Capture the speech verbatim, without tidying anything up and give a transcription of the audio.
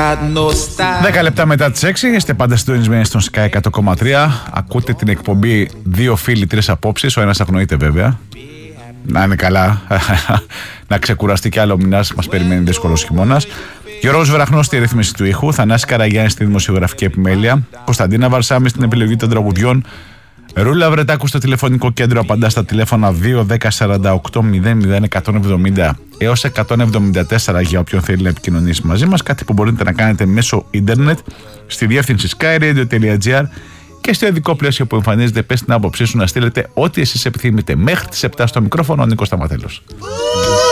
δέκα λεπτά μετά τις έξι είστε πάντα συντονισμένοι στον Sky εκατό κόμμα τρία. Ακούτε την εκπομπή Δύο φίλοι, τρεις απόψεις. Ο ένας αγνοείται βέβαια. Να είναι καλά. Να ξεκουραστεί κι άλλο μηνάς. Μας περιμένει δύσκολος χειμώνας. Γιώργος Βεραχνός στη ρύθμιση του ήχου. Θανάση Καραγιάννης στη δημοσιογραφική επιμέλεια. Κωνσταντίνα Βαρσάμι στην επιλογή των τραγουδιών. Ρούλα Βρετάκου στο τηλεφωνικό κέντρο απαντά στα τηλέφωνα δύο δέκα σαράντα οκτώ μηδέν μηδέν εκατόν εβδομήντα έως εκατόν εβδομήντα τέσσερα για όποιον θέλει να επικοινωνήσει μαζί μας. Κάτι που μπορείτε να κάνετε μέσω ίντερνετ στη διεύθυνση skyradio τελεία gr και στο ειδικό πλαίσιο που εμφανίζεται. Πες την άποψή σου να στείλετε ό,τι εσείς επιθυμείτε. Μέχρι τις επτά στο μικρόφωνο ο Νίκος Σταματέλος.